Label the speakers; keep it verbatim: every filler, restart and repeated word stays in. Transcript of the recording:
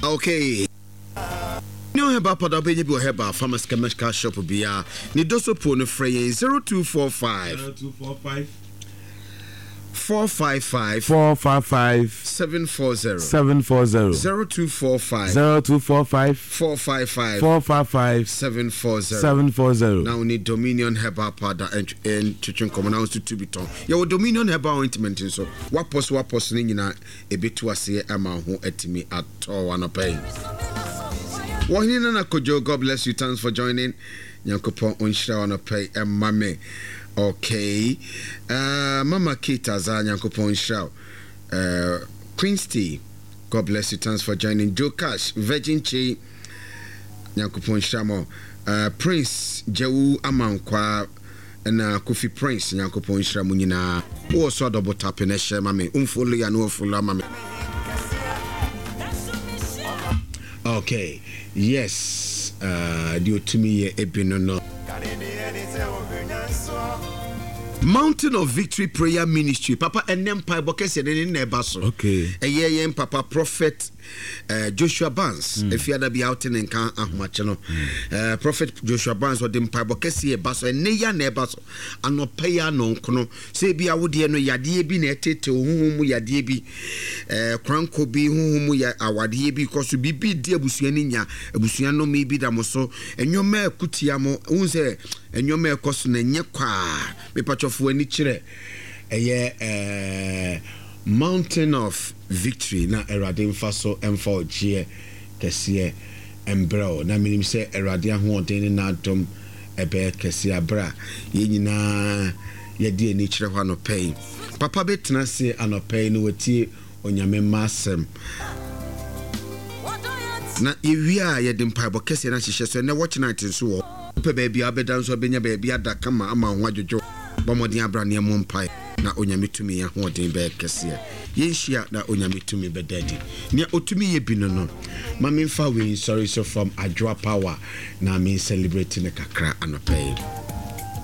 Speaker 1: Okay. No heba pada be bi heba farmers chemical shop bia ni doso po no frey zero two four five
Speaker 2: zero two four five
Speaker 1: four five five
Speaker 3: four five five
Speaker 1: seven four zero
Speaker 3: seven four zero
Speaker 1: zero two four five
Speaker 3: zero two four five
Speaker 1: four five five
Speaker 3: four five five
Speaker 1: seven four zero
Speaker 3: seven four zero.
Speaker 1: Now we need Dominion Herbal Powder and and chicken common house to two biton. Your Dominion Herbal ointment so what post what post nina a bit to us here ama who etimi at all one pay. Wahina na kojo, God bless you. Thanks for joining. Nyankopon onshira on pay and mame. Okay. Uh Mama Kita za Nyankopon onshira. Uh Quincy, God bless you. Thanks for joining. Joe Cash, Virgin Chi, Nyankopon onshira. Uh Prince Jewu Amankwa na Kofi Prince Nyankopon onshira mu nyina. Wo so double tap na share mame. Umfolo ya no follow mame. Okay. Yes, uh, due to me, Ebino. Mountain of Victory Prayer Ministry, Papa, and then Pai Bokes and in Nebaso.
Speaker 3: Okay.
Speaker 1: A year, Papa Prophet uh, Joshua Barnes, mm. if you had be out in and can't much, you know. Uh, Prophet Joshua Barnes or them Pai Bokes, a basso, and Neya Nebaso, and no pay no cono. Say be a would no yadi be netted to whom we are debi, uh, Cranko be whom we are our dear because to be bid dear Busianinia, a Busiano may be damoso, and your mare Kutiamo, unze, and your mare cost and yakwa, me patch of when it a year, Mountain of Victory na Eradim Faso M four G Kessie Embro na minim se Eradia Hoden na dom ebe Kessie Bra ye nyina ye die ni kire hwa no pay Papa betena se anopay no wati onyame masem na ewia ye dem paibo Kessie na hihye so na watch night nso wo pe baby abedan so benya baby adaka ma ama ho adwojo bomodin abra ne mo mpai na onyame tumi ya hoden be Kessie yenhia na onyame tumi bedadi ne otumi ye bino no mame fa we sorry so from Adwa Power na me celebrating kakra anopay.